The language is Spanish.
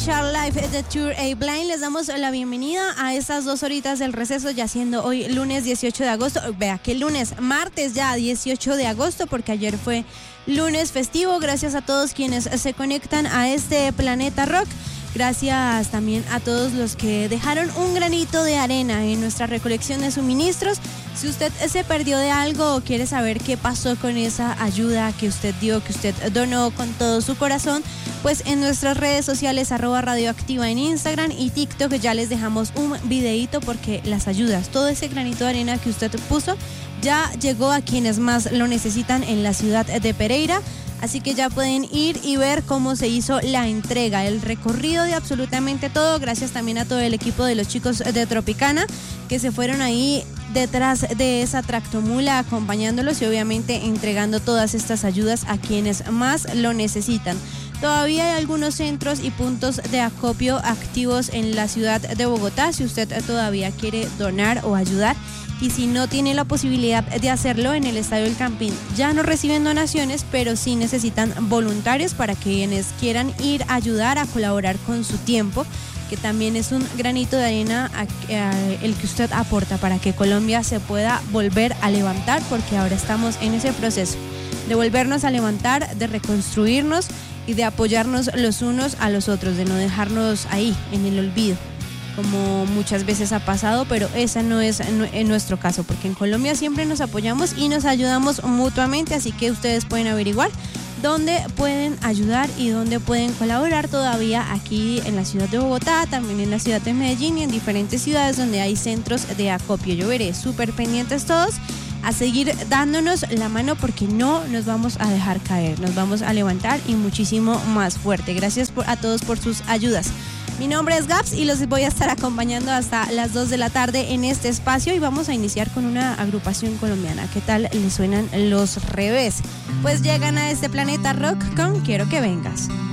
Official Live de Tour A-Blind. Les damos la bienvenida a estas 2 horitas del receso, ya siendo hoy lunes 18 de agosto. Vea que lunes, martes ya 18 de agosto, porque ayer fue lunes festivo. Gracias a todos quienes se conectan a este Planeta Rock. Gracias también a todos los que dejaron un granito de arena en nuestra recolección de suministros. Si usted se perdió de algo o quiere saber qué pasó con esa ayuda que usted dio, que usted donó con todo su corazón, pues en nuestras redes sociales @radioactiva en Instagram y TikTok ya les dejamos un videíto, porque las ayudas, todo ese granito de arena que usted puso ya llegó a quienes más lo necesitan en la ciudad de Pereira. Así que ya pueden ir y ver cómo se hizo la entrega, el recorrido de absolutamente todo. Gracias también a todo el equipo de los chicos de Tropicana que se fueron ahí detrás de esa tractomula acompañándolos y obviamente entregando todas estas ayudas a quienes más lo necesitan. Todavía hay algunos centros y puntos de acopio activos en la ciudad de Bogotá si usted todavía quiere donar o ayudar. Y si no tiene la posibilidad de hacerlo, en el Estadio El Campín ya no reciben donaciones, pero sí necesitan voluntarios para quienes quieran ir a ayudar, a colaborar con su tiempo, que también es un granito de arena el que usted aporta para que Colombia se pueda volver a levantar, porque ahora estamos en ese proceso de volvernos a levantar, de reconstruirnos y de apoyarnos los unos a los otros, de no dejarnos ahí en el olvido, como muchas veces ha pasado, pero ese no es en nuestro caso, porque en Colombia siempre nos apoyamos y nos ayudamos mutuamente, así que ustedes pueden averiguar dónde pueden ayudar y dónde pueden colaborar todavía aquí en la ciudad de Bogotá, también en la ciudad de Medellín y en diferentes ciudades donde hay centros de acopio. Yo veré súper pendientes todos a seguir dándonos la mano, porque no nos vamos a dejar caer, nos vamos a levantar y muchísimo más fuerte. Gracias a todos por sus ayudas. Mi nombre es Gaps y los voy a estar acompañando hasta las 2 de la tarde en este espacio, y vamos a iniciar con una agrupación colombiana. ¿Qué tal les suenan Los Revés? Pues llegan a este Planeta Rock con Quiero que vengas.